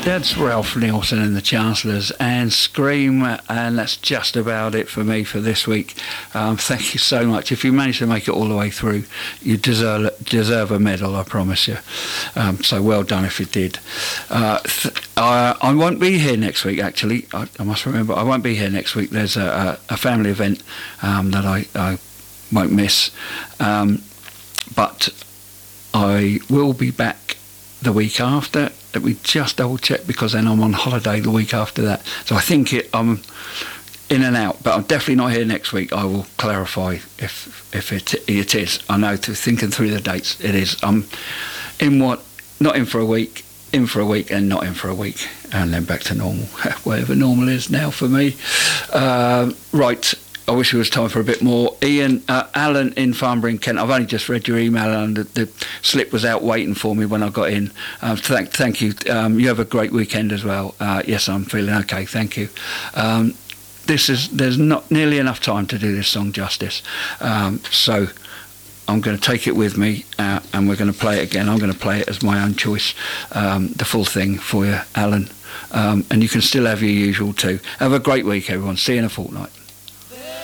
that's Ralph Nielsen and the Chancellors and Scream, and that's just about it for me for this week. Thank you so much. If you managed to make it all the way through, you deserve a medal, I promise you. So well done if you did. I won't be here next week, actually. I must remember, I won't be here next week. There's a family event that I won't miss. But I will be back the week after. Let me just double check, because then I'm on holiday the week after that. So I think I'm in and out, but I'm definitely not here next week. I will clarify if it is. I know, thinking through the dates, it is. I'm not in for a week, in for a week, and not in for a week, and then back to normal, whatever normal is now for me. Right. I wish it was time for a bit more. Alan in Farnborough in Kent, I've only just read your email, and the slip was out waiting for me when I got in. Thank you. You have a great weekend as well. Yes, I'm feeling okay, thank you. There's not nearly enough time to do this song justice. So I'm going to take it with me, and we're going to play it again. I'm going to play it as my own choice, the full thing for you, Alan. And you can still have your usual too. Have a great week, everyone. See you in a fortnight.